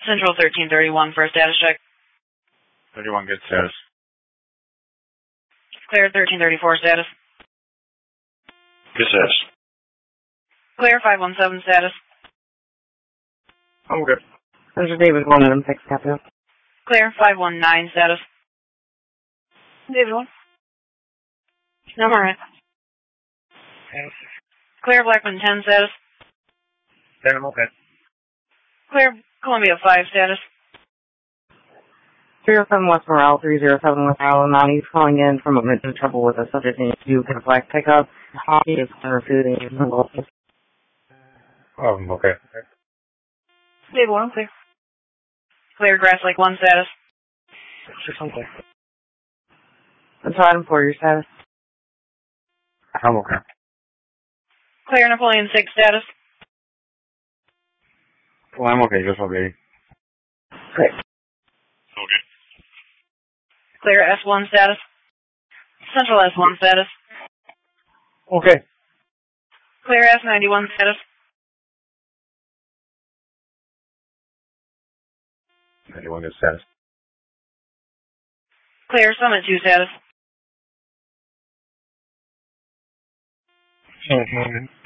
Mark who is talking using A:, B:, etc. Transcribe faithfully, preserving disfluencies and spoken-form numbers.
A: Central thirteen thirty-one for a status check.
B: thirty-one good status.
A: Clear thirteen thirty-four status.
B: Good status.
A: Clear five one seven status.
B: I'm good.
C: Mister David one, Adam six, Captain.
A: Clear five one nine status. David one. No more right. Clear Blackman ten status.
B: Then I'm okay.
A: Clear Columbia five status.
C: three oh seven West Morale, three oh seven West Morale, now he's calling in from a mental trouble with a subject needs to get a black pickup. He is clear food and using both.
B: Oh, I'm okay.
A: David one, clear. Clear Grass Lake one status.
B: Six, I'm okay.
C: That's item four, your status.
B: I'm okay.
A: Clear Napoleon six status.
B: Well, I'm okay, just okay.
C: Great.
B: Okay.
A: Clear S one status. Central S one status.
B: Okay.
A: Clear S ninety-one status.
B: ninety-one good status.
A: Clear Summit two status.
B: Okay.